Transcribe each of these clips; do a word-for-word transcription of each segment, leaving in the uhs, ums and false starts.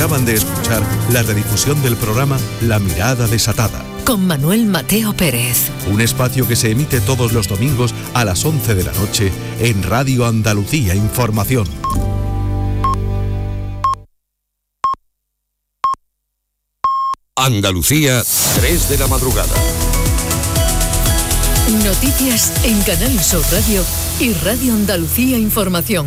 Acaban de escuchar la redifusión del programa La Mirada Desatada, con Manuel Mateo Pérez. Un espacio que se emite todos los domingos a las once de la noche en Radio Andalucía Información. Andalucía, tres de la madrugada. Noticias en Canal Sur Radio y Radio Andalucía Información.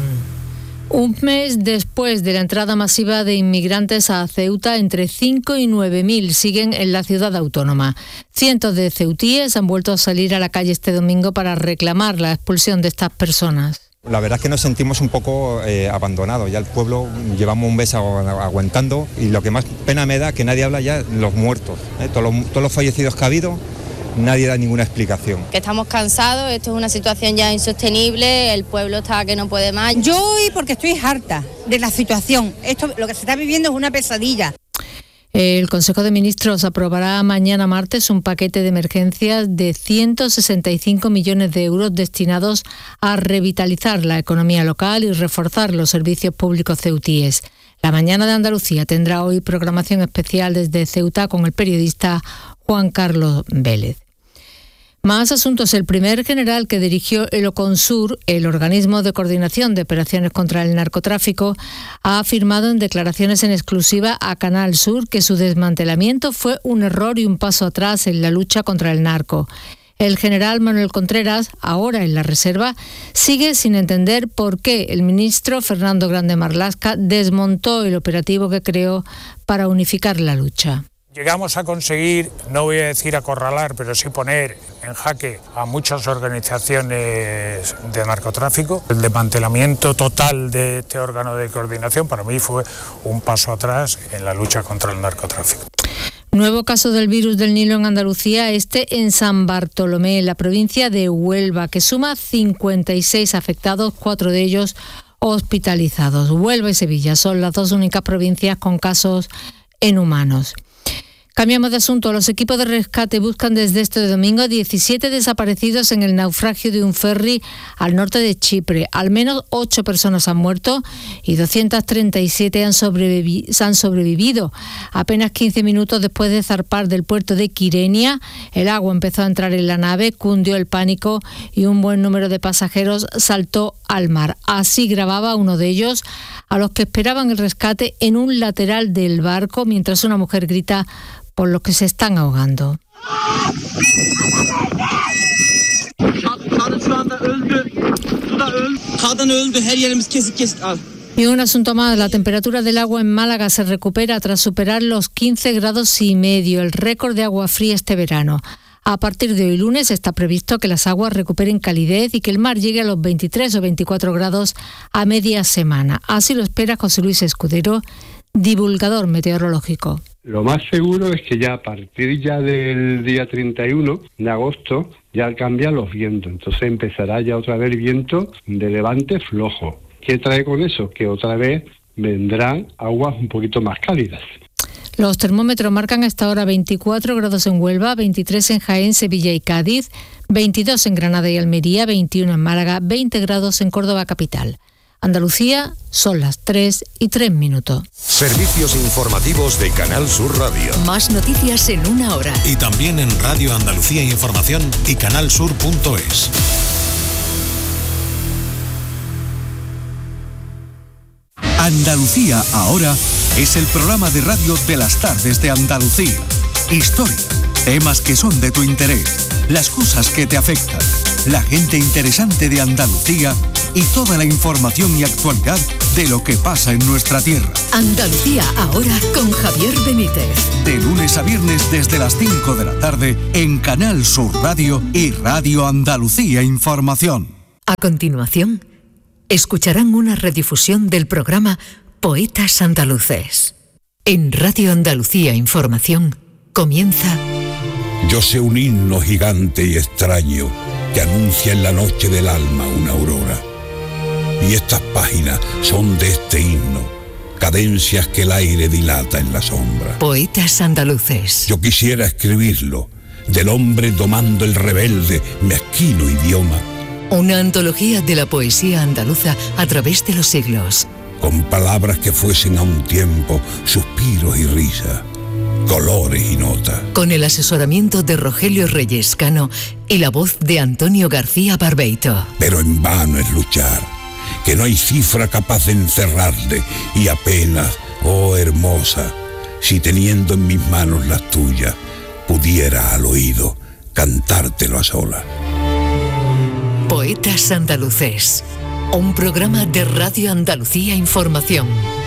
Un mes después de la entrada masiva de inmigrantes a Ceuta, entre cinco y nueve mil siguen en la ciudad autónoma. Cientos de ceutíes han vuelto a salir a la calle este domingo para reclamar la expulsión de estas personas. La verdad es que nos sentimos un poco eh, abandonados, ya el pueblo llevamos un mes aguantando y lo que más pena me da que nadie habla ya de los muertos, ¿eh? todos, los, todos los fallecidos que ha habido. Nadie da ninguna explicación. Que estamos cansados, esto es una situación ya insostenible, el pueblo está que no puede más. Yo hoy porque estoy harta de la situación, esto lo que se está viviendo es una pesadilla. El Consejo de Ministros aprobará mañana martes un paquete de emergencias de ciento sesenta y cinco millones de euros destinados a revitalizar la economía local y reforzar los servicios públicos ceutíes. La Mañana de Andalucía tendrá hoy programación especial desde Ceuta con el periodista Juan Carlos Vélez. Más asuntos. El primer general que dirigió el OCONSUR, el organismo de coordinación de operaciones contra el narcotráfico, ha afirmado en declaraciones en exclusiva a Canal Sur que su desmantelamiento fue un error y un paso atrás en la lucha contra el narco. El general Manuel Contreras, ahora en la reserva, sigue sin entender por qué el ministro Fernando Grande Marlaska desmontó el operativo que creó para unificar la lucha. Llegamos a conseguir, no voy a decir acorralar, pero sí poner en jaque a muchas organizaciones de narcotráfico. El desmantelamiento total de este órgano de coordinación para mí fue un paso atrás en la lucha contra el narcotráfico. Nuevo caso del virus del Nilo en Andalucía, este en San Bartolomé, en la provincia de Huelva, que suma cincuenta y seis afectados, cuatro de ellos hospitalizados. Huelva y Sevilla son las dos únicas provincias con casos en humanos. Cambiamos de asunto. Los equipos de rescate buscan desde este domingo diecisiete desaparecidos en el naufragio de un ferry al norte de Chipre. Al menos ocho personas han muerto y doscientas treinta y siete han, sobrevivi- han sobrevivido. Apenas quince minutos después de zarpar del puerto de Kyrenia, el agua empezó a entrar en la nave, cundió el pánico y un buen número de pasajeros saltó al mar. Así grababa uno de ellos a los que esperaban el rescate en un lateral del barco mientras una mujer grita por los que se están ahogando. Y un asunto más, la temperatura del agua en Málaga se recupera tras superar los quince grados y medio, el récord de agua fría este verano. A partir de hoy lunes está previsto que las aguas recuperen calidez y que el mar llegue a los veintitrés o veinticuatro grados a media semana. Así lo espera José Luis Escudero, divulgador meteorológico. Lo más seguro es que ya a partir ya del día treinta y uno de agosto ya cambian los vientos, entonces empezará ya otra vez el viento de levante flojo. ¿Qué trae con eso? Que otra vez vendrán aguas un poquito más cálidas. Los termómetros marcan hasta ahora veinticuatro grados en Huelva, veintitrés en Jaén, Sevilla y Cádiz, veintidós en Granada y Almería, veintiuno en Málaga, veinte grados en Córdoba capital. Andalucía, son las tres y tres minutos. Servicios informativos de Canal Sur Radio. Más noticias en una hora. Y también en Radio Andalucía Información y canalsur punto es. Andalucía ahora es el programa de radio de las tardes de Andalucía. Historia, temas que son de tu interés, las cosas que te afectan, la gente interesante de Andalucía y toda la información y actualidad de lo que pasa en nuestra tierra. Andalucía ahora con Javier Benítez. De lunes a viernes desde las cinco de la tarde en Canal Sur Radio y Radio Andalucía Información. A continuación, escucharán una redifusión del programa Poetas Andaluces. En Radio Andalucía Información comienza... Yo sé un himno gigante y extraño que anuncia en la noche del alma una aurora. Y estas páginas son de este himno, cadencias que el aire dilata en la sombra. Poetas Andaluces. Yo quisiera escribirlo, del hombre domando el rebelde, mezquino idioma. Una antología de la poesía andaluza a través de los siglos. con palabras que fuesen a un tiempo suspiros y risas, colores y notas. Con el asesoramiento de Rogelio Reyes Cano y la voz de Antonio García Barbeito. Pero en vano es luchar, que no hay cifra capaz de encerrarle, y apenas, oh hermosa, si teniendo en mis manos las tuyas, pudiera al oído cantártelo a solas. Poetas Andaluces, un programa de Radio Andalucía Información.